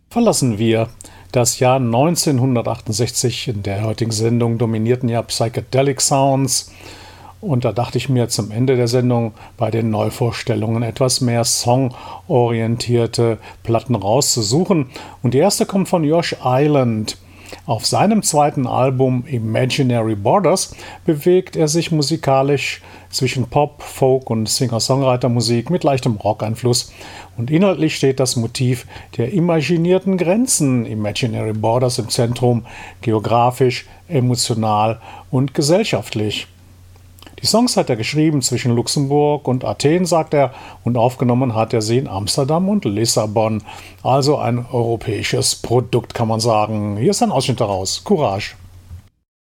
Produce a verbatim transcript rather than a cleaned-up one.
Verlassen wir das Jahr neunzehnhundertachtundsechzig. In der heutigen Sendung dominierten ja Psychedelic Sounds. Und da dachte ich mir zum Ende der Sendung bei den Neuvorstellungen etwas mehr songorientierte Platten rauszusuchen. Und die erste kommt von Josh Island. Auf seinem zweiten Album Imaginary Borders bewegt er sich musikalisch zwischen Pop, Folk und Singer-Songwriter-Musik mit leichtem Rock-Einfluss. Und inhaltlich steht das Motiv der imaginierten Grenzen, Imaginary Borders, im Zentrum, geografisch, emotional und gesellschaftlich. Die Songs hat er geschrieben zwischen Luxemburg und Athen, sagt er, und aufgenommen hat er sie in Amsterdam und Lissabon. Also ein europäisches Produkt, kann man sagen. Hier ist ein Ausschnitt daraus. Courage!